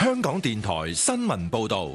香港電台新聞報道。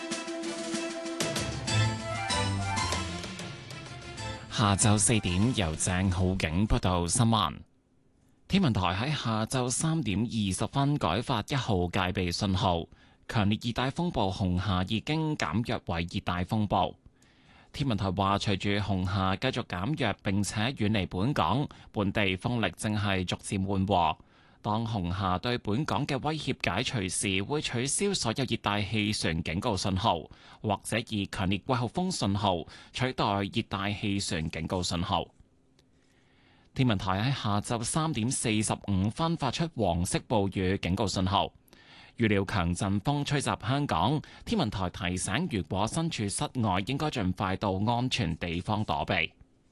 下晝4點，由鄭浩景報道新聞。天文台喺下晝3點20分改發1號戒備信號，強烈熱帶風暴紅霞已經減弱為熱帶風暴。天文台話，隨住紅霞繼續減弱並且遠離本港，本地風力正係逐漸緩和。當紅霞對本港嘅威脅解除時，會取消所有熱帶氣旋警告信號，或者以強烈季候風信號取代熱帶氣旋警告信號。天文台喺下晝3點45分發出黃色暴雨警告信號，預料強陣風吹襲香港。天文台提醒，如果身處室外，應該盡快到安全地方躲避。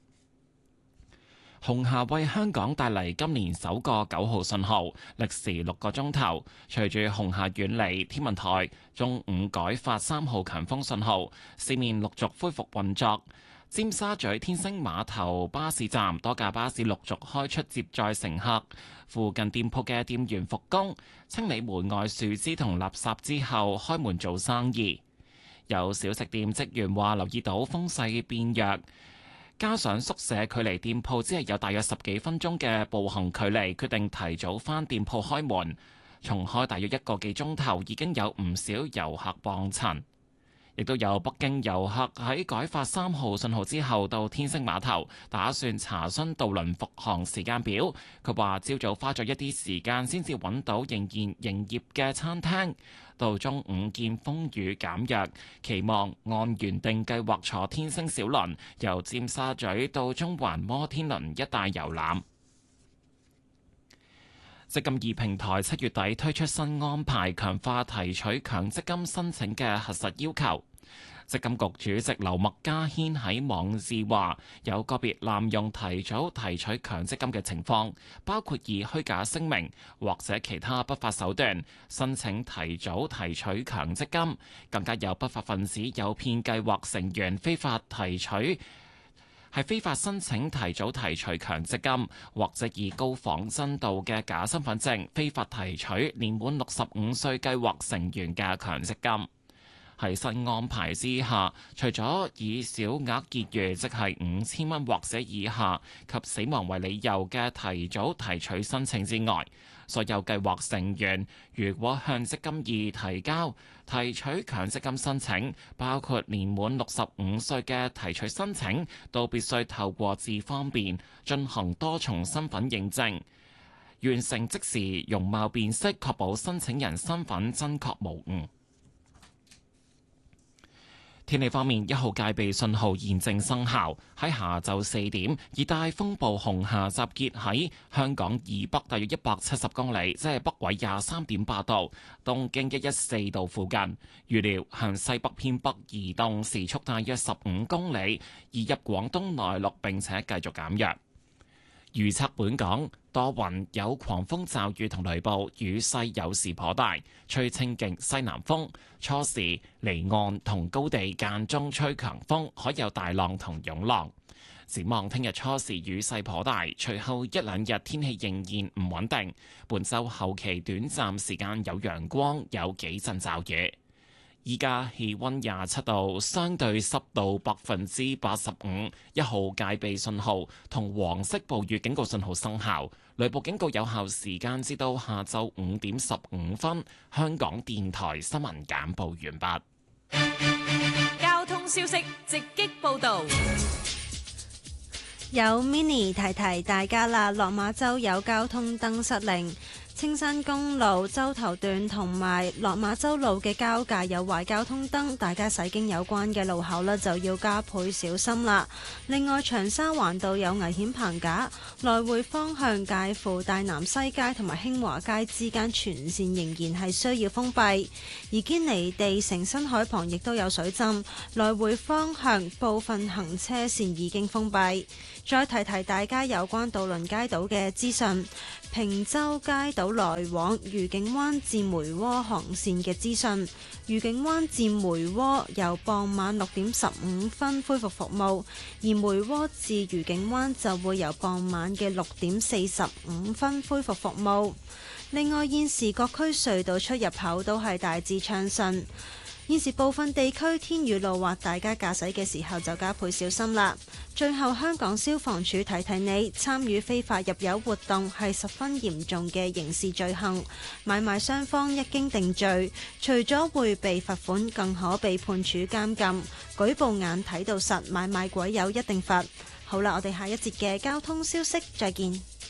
紅霞為香港帶嚟今年首個9號信號，歷時6個鐘頭。隨住紅霞遠離，天文台中午改發3號強風信號，市面陸續恢復運作。尖沙咀天星碼頭巴士站多架巴士陸續開出接載乘客，附近店鋪嘅店員復工，清理門外樹枝同垃圾之後開門做生意。有小食店職員話留意到風勢變弱，加上宿舍距離店鋪只係有大約10幾分鐘嘅步行距離，決定提早返店鋪開門。重開大約1個幾鐘頭，已經有唔少遊客幫襯。亦都有北京遊客喺改發3號信號之後到天星碼頭，打算查詢渡輪復航時間表。佢話朝早花咗一啲時間先至揾到仍然營業嘅餐廳，到中午見風雨減弱，期望按原定計劃坐天星小輪由尖沙咀到中環摩天輪一帶遊覽。積金易平台7月底推出新安排，強化提取強積金申請嘅核實要求。積金局主席劉麥嘉軒喺網誌話，有個別濫用提早提取強積金嘅情況，包括以虛假聲明或者其他不法手段申請提早提取強積金，更加有不法分子誘騙計劃成員非法申請提早提取強積金，或者以高仿真度嘅假身份證非法提取年滿65歲計劃成員嘅強積金。喺新安排之下，除咗以小額結餘，即係5000蚊或者以下及死亡為理由嘅提早提取申請之外，所有計劃成員如果向積金易提交提取強積金申請，包括年滿65歲嘅提取申請，都必須透過智方便進行多重身份認證，完成即時容貌辨識，確保申請人身份真確無誤。天氣方面，1號戒備信號現正生效。喺下晝4點，熱帶風暴紅霞集結喺香港以北大約170公里，即係北緯23.8度、東經114度附近。預料向西北偏北移動，時速大約15公里，移入廣東內陸並且繼續減弱。預測本港多雲，有狂風驟雨同雷暴，雨勢有時頗大，吹清勁西南風。初時離岸同高地間中吹強風，海有大浪同湧浪。展望聽日初時雨勢頗大，隨後1、2日天氣仍然唔穩定。本週後期短暫時間有陽光，有幾陣驟雨。依家氣溫27度，相對濕度85%，1號戒備信號同黃色暴雨警告信號生效，雷暴警告有效時間至到下晝5點15分。香港電台新聞簡報完畢。交通消息直擊報道。 有 Mini 提提大家啦，落馬洲有交通燈失靈。青山公路洲頭段同埋落馬洲路嘅交界有壞交通燈，大家駛經有關嘅路口呢就要加倍小心啦。另外，長沙灣道有危險棚架，來回方向介乎大南西街同埋興華街之間全線仍然係需要封閉。而堅尼地城新海旁亦都有水浸，來回方向部分行車線已經封閉。再提提大家有關渡輪街渡嘅資訊，坪洲街渡來往愉景灣至梅窩航線嘅資訊，愉景灣至梅窩由傍晚6點15分恢復服務，而梅窩至愉景灣就會由傍晚嘅6點45分恢復服務。 另外，現時各區隧道出入口都係大致暢順。現時部分地區天雨路滑，大家駕駛嘅時候就加倍小心啦。最後，香港消防處提提你，參與非法入油活動係十分嚴重嘅刑事罪行，買賣雙方一經定罪，除咗會被罰款，更可被判處監禁。舉報眼睇到實，買賣鬼友一定罰。好啦，我哋下一節嘅交通消息再見。